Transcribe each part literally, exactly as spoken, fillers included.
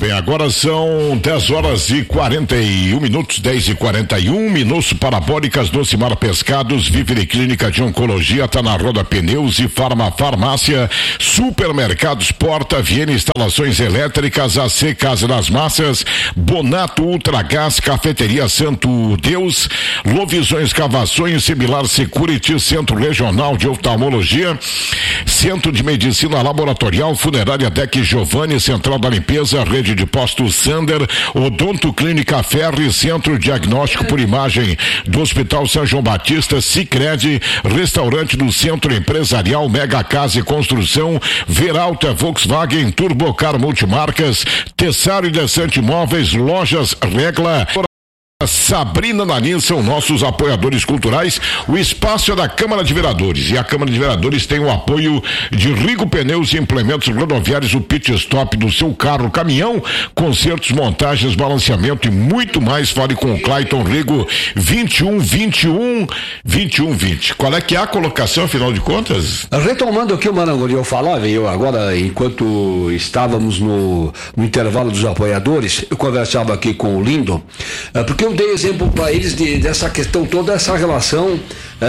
bem, agora são dez horas e quarenta e um minutos, dez e quarenta e um minutos. Parabólicas, Docimar Pescados, Vivere Clínica de Oncologia, tá na Roda Pneus e Farma Farmácia, Supermercados Porta, Viena Instalações Elétricas, A C Casa das Massas, Bonato Ultragás, Cafeteria Santo Deus, Lovisões Cavações, Similar Security, Centro Regional de Oftalmologia, Centro de Medicina Laboratorial, Funerária Deck Giovanni, Central da Limpeza, Rede de Postos Sander, Odonto Clínica Ferri, Centro Diagnóstico por Imagem do Hospital São João Batista, Sicredi, Restaurante do Centro Empresarial, Mega Casa e Construção, Veralta Volkswagen, Turbocar Multimarcas, Tessário e Descente Imóveis, Lojas Regla, Sabrina Nanin são nossos apoiadores culturais. O espaço é da Câmara de Vereadores e a Câmara de Vereadores tem o apoio de Rigo Pneus e Implementos Rodoviários, o pit stop do seu carro, caminhão, consertos, montagens, balanceamento e muito mais. Fale com o Clayton Rigo, vinte e um, vinte e um, vinte e um, vinte. Qual é que é a colocação, afinal de contas? Retomando o que o Marangoni falava, eu agora, enquanto estávamos no, no intervalo dos apoiadores, eu conversava aqui com o Lindo, porque eu dei exemplo para eles de, dessa questão toda, essa relação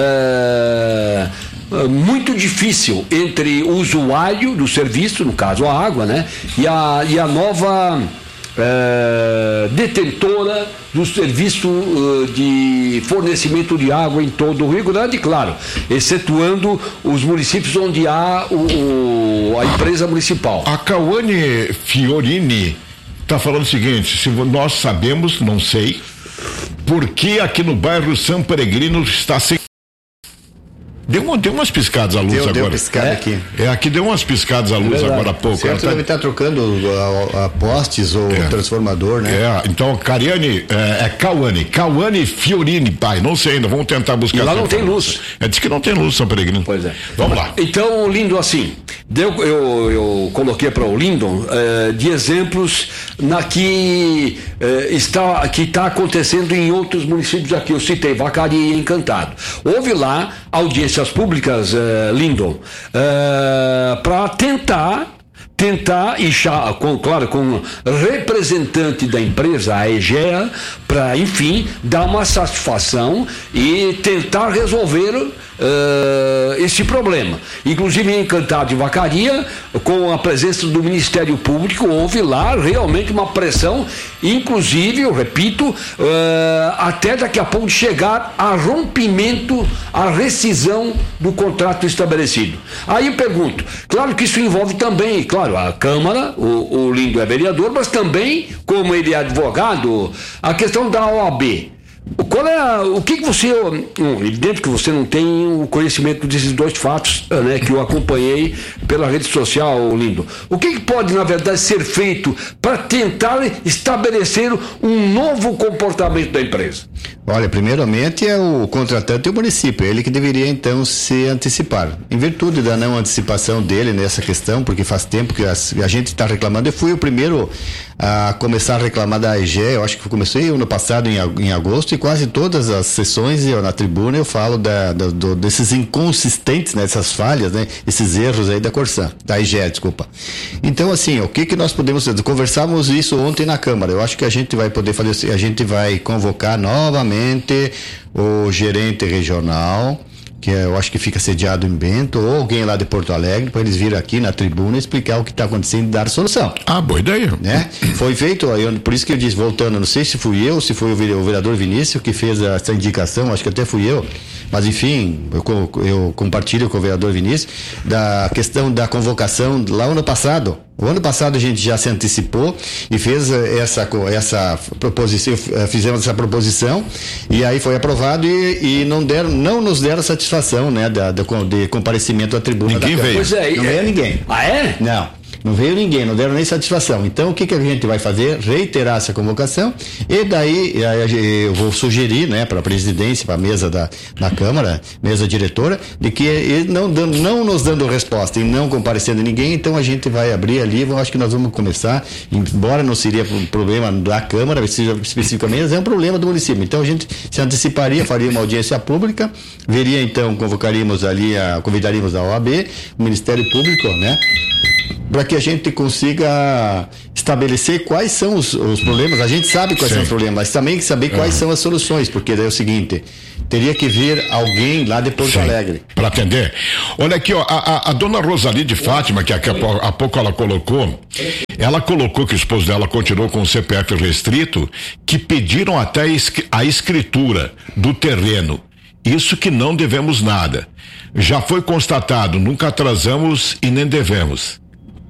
é, muito difícil entre o usuário do serviço, no caso a água, né, e a, e a nova é, detentora do serviço uh, de fornecimento de água em todo o Rio Grande, claro, excetuando os municípios onde há o, o, a empresa municipal. A Cauane Fiorini está falando o seguinte: se nós sabemos, não sei, por que aqui no bairro São Peregrino está sem. Deu, uma, deu umas piscadas à luz deu, agora. Deu piscada é, aqui. É, aqui deu umas piscadas à luz é agora há pouco. Certo, tá... deve estar trocando a, a postes ou é. transformador, né? É, então, Cariane, é, é Cauane, Cauane Fiorini, pai, não sei ainda, vamos tentar buscar. E lá não tem luz. É, diz que não tem luz, São Peregrino. Pois é. Vamos lá. Então, Lindo, assim, deu, eu, eu coloquei para o Lindo é, de exemplos na que é, está, que está acontecendo em outros municípios aqui. Eu citei Vacaria e Encantado. Houve lá audiências públicas, uh, Lindo, uh, para tentar tentar, e já, com, claro, com representante da empresa, a EGEA, para, enfim, dar uma satisfação e tentar resolver uh, esse problema. Inclusive em Encantado e Vacaria, com a presença do Ministério Público, houve lá realmente uma pressão, inclusive, eu repito, uh, até daqui a pouco chegar a rompimento, a rescisão do contrato estabelecido. Aí eu pergunto, claro que isso envolve também, claro, a Câmara, o, o Lindo é vereador, mas também, como ele é advogado, a questão da O A B. Qual é a, o que, que você, um, evidente que você não tem o conhecimento desses dois fatos, né, que eu acompanhei pela rede social, Lindo. O que, que pode, na verdade, ser feito para tentar estabelecer um novo comportamento da empresa? Olha, primeiramente é o contratante e o município, ele que deveria então se antecipar. Em virtude da não antecipação dele nessa questão, porque faz tempo que a, a gente está reclamando, eu fui o primeiro a começar a reclamar da E G E, eu acho que comecei ano passado em, em agosto, e quase todas as sessões eu, na tribuna eu falo da, da, do, desses inconsistentes, né, dessas falhas, né, esses erros aí da Corsan, da E G E, desculpa. Então, assim, o que que nós podemos fazer? Conversamos isso ontem na Câmara, eu acho que a gente vai poder fazer, a gente vai convocar novamente o gerente regional, que eu acho que fica sediado em Bento, ou alguém lá de Porto Alegre, para eles virem aqui na tribuna explicar o que está acontecendo e dar solução. Ah, boa ideia. Né? Foi feito, eu, por isso que eu disse, voltando, não sei se fui eu, se foi o vereador Vinícius que fez essa indicação, acho que até fui eu, mas enfim, eu, eu compartilho com o vereador Vinícius, da questão da convocação lá no ano passado. O ano passado a gente já se antecipou e fez essa, essa proposição, fizemos essa proposição e aí foi aprovado e, e não, deram, não nos deram satisfação, né, da, da, de comparecimento à tribuna. Ninguém da veio. Pois é, não é, veio ninguém. Ah, é? Não. Não veio ninguém, não deram nem satisfação. Então, o que, que a gente vai fazer? Reiterar essa convocação e daí eu vou sugerir, né, para a presidência, para a mesa da, da Câmara, mesa diretora, de que ele não, dando, não nos dando resposta e não comparecendo ninguém, então a gente vai abrir ali, eu acho que nós vamos começar, embora não seria um problema da Câmara, especificamente, mas é um problema do município. Então, a gente se anteciparia, faria uma audiência pública, veria então, convocaríamos ali, a, convidaríamos a O A B, o Ministério Público, né? para que a gente consiga estabelecer quais são os, os problemas. A gente sabe quais Sim. são os problemas, mas também tem que saber quais uhum. são as soluções, porque daí é o seguinte, teria que vir alguém lá de Porto Sim, Alegre para atender. Olha aqui, ó, a, a, a dona Rosali de Fátima, que aqui a, a pouco ela colocou, ela colocou que o esposo dela continuou com o C P F restrito, que pediram até a escritura do terreno. Isso que não devemos nada. Já foi constatado, nunca atrasamos e nem devemos.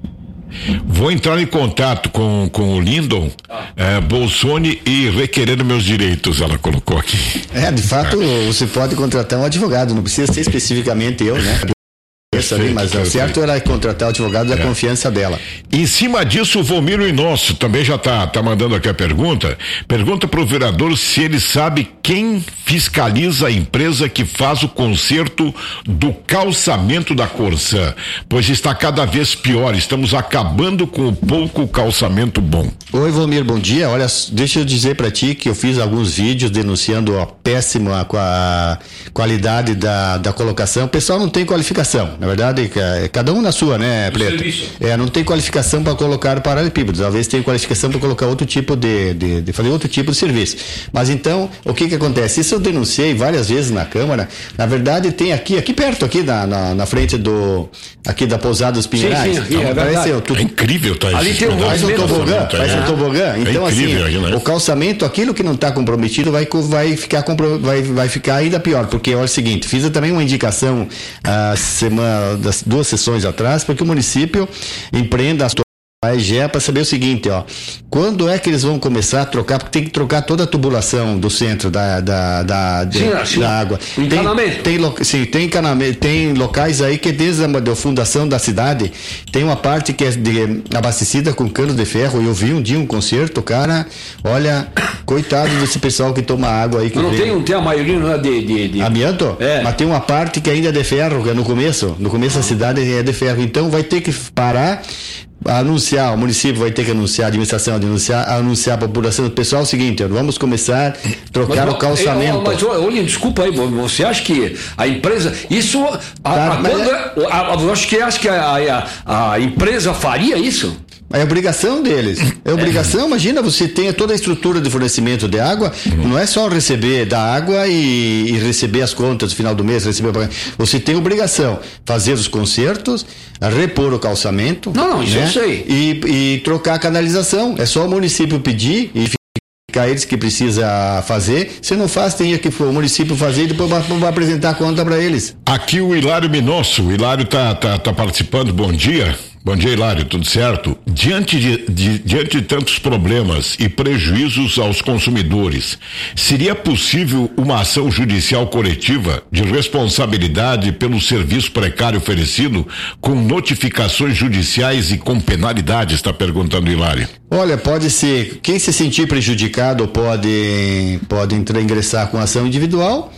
Vou entrar em contato com, com o Lindon é, Bolsoni e requerer meus direitos, ela colocou aqui. É, de fato, é. você pode contratar um advogado, não precisa ser especificamente eu, né? Ali, mas o certo era contratar o advogado da é. confiança dela. Em cima disso, o Vomiro Inosso também já tá, tá mandando aqui a pergunta. Pergunta pro vereador se ele sabe quem fiscaliza a empresa que faz o conserto do calçamento da Corsã, pois está cada vez pior, estamos acabando com o pouco calçamento bom. Oi, Vomir, bom dia. Olha, deixa eu dizer para ti que eu fiz alguns vídeos denunciando a péssima a qualidade da, da colocação. O pessoal não tem qualificação. Na verdade, cada um na sua, né, Preto? É, não tem qualificação para colocar paralelepípedos, talvez tenha qualificação para colocar outro tipo de, de, de fazer outro tipo de serviço. Mas então, o que que acontece? Isso eu denunciei várias vezes na Câmara. Na verdade, tem aqui, aqui perto, aqui na, na, na frente do, aqui da Pousada dos Pinheirais. Sim, sim, então, é, parece, eu, tudo, é incrível, tá? Ali tem um, faz um tobogã, faz um tobogã. Então, é incrível, assim, né? O calçamento, aquilo que não está comprometido vai, vai, ficar, vai, vai ficar ainda pior, porque olha o seguinte, fiz também uma indicação a semana das duas sessões atrás, para que o município empreenda a E G E para saber o seguinte, ó, quando é que eles vão começar a trocar, porque tem que trocar toda a tubulação do centro da, da, da, de, sim, sim. da água. O encanamento. Tem, tem, sim, tem encanamento, tem locais aí que desde a da fundação da cidade, tem uma parte que é de, abastecida com cano de ferro. Eu vi um dia um concerto, cara, olha, coitado desse pessoal que toma água aí. Que não, tem, não tem a maioria, não é de, de, de... amianto? É. Mas tem uma parte que ainda é de ferro, que é no começo, no começo da cidade é de ferro, então vai ter que parar, anunciar, o município vai ter que anunciar, a administração vai anunciar, anunciar a população do pessoal o seguinte, vamos começar a trocar mas, o calçamento. Eu, mas, olha, desculpa aí, você acha que a empresa, isso, a, tá, a, quando, é, a, a, acho que, acho que a, a, a empresa faria isso? É obrigação deles. É obrigação, é. Imagina, você tem toda a estrutura de fornecimento de água, uhum. não é só receber da água e, e receber as contas no final do mês, receber você tem obrigação fazer os consertos, repor o calçamento. Não, não, isso né? eu sei. E, e trocar a canalização. É só o município pedir e ficar eles que precisa fazer. Se não faz, tem que o município fazer e depois vai, vai apresentar a conta para eles. Aqui o Hilário Minosso, o Hilário tá, tá, tá participando, bom dia. Bom dia, Hilário, tudo certo? Diante de, de, diante de tantos problemas e prejuízos aos consumidores, seria possível uma ação judicial coletiva de responsabilidade pelo serviço precário oferecido, com notificações judiciais e com penalidades, está perguntando o Hilário. Olha, pode ser, quem se sentir prejudicado pode, pode entrar, ingressar com ação individual,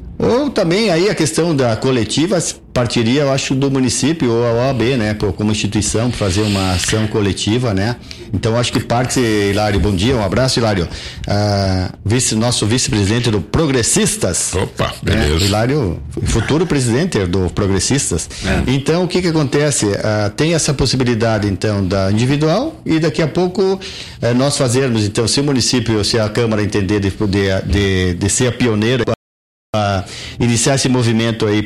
ou também aí a questão da coletiva partiria, eu acho, do município ou a O A B, né, como instituição, para fazer uma ação coletiva, né. Então acho que parte, Hilário, bom dia, um abraço, Hilário. Ah, vice, nosso vice-presidente do Progressistas. Opa, beleza. Né? Hilário, futuro presidente do Progressistas. É. Então o que que acontece? Ah, tem essa possibilidade então da individual e daqui a pouco eh, nós fazermos, então, se o município, se a Câmara entender de, de, de, de ser a pioneira, a iniciar esse movimento aí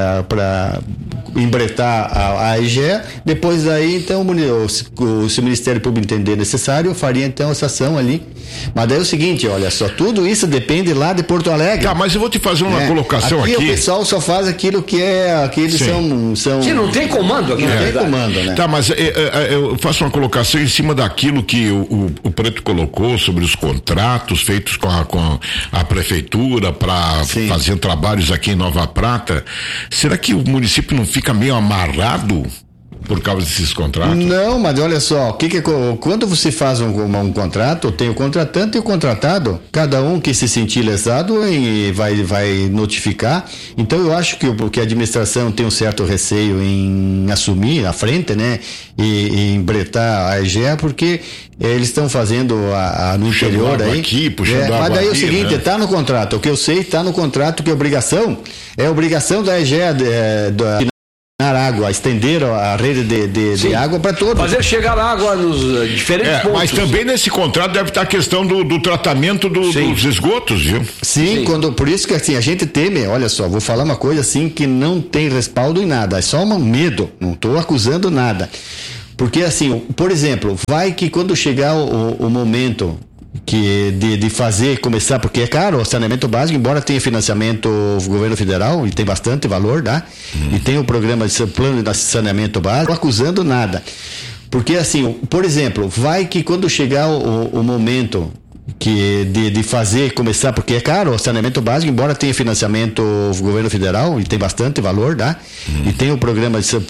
para embretar a, a E G E, depois daí então o, o, se o Ministério Público entender necessário, faria então essa ação ali. Mas daí é o seguinte, olha só, tudo isso depende lá de Porto Alegre. Tá, mas eu vou te fazer uma é. colocação aqui. Aqui o pessoal só faz aquilo que é, que eles são, são... Sim, não tem comando aqui. Não é. tem comando, né? Tá, mas é, é, eu faço uma colocação em cima daquilo que o, o, o Preto colocou sobre os contratos feitos com a, com a prefeitura para fazer trabalhos aqui em Nova Prata. Será que o município não fica meio amarrado por causa desses contratos? Não, mas olha só, o que que, quando você faz um, um contrato, tem o contratante e o contratado, cada um que se sentir lesado vai, vai notificar. Então eu acho que, que a administração tem um certo receio em assumir à frente, né, e, e embretar a E G E, porque eles estão fazendo a, a no puxando interior aí. Aqui, puxando é, mas daí aqui, é o seguinte, está, né, no contrato. O que eu sei está no contrato que a obrigação é a obrigação da E G E é, da água, estenderam a rede de, de, de água para todos. Fazer chegar água nos diferentes é, pontos. Mas também nesse contrato deve estar a questão do, do tratamento do, dos esgotos, viu? Sim, Sim, quando, por isso que assim, a gente teme, olha só, vou falar uma coisa assim que não tem respaldo em nada, é só um medo, não estou acusando nada. Porque assim, por exemplo, vai que quando chegar o, o momento que de, de fazer, começar, porque é caro o saneamento básico, embora tenha financiamento do governo federal, e tem bastante valor, tá? Hum. E tem o programa de plano de saneamento básico, não acusando nada. Porque assim, por exemplo, vai que quando chegar o, o momento que de, de fazer, começar, porque é caro o saneamento básico, embora tenha financiamento do governo federal, e tem bastante valor, tá? Hum. E tem o programa de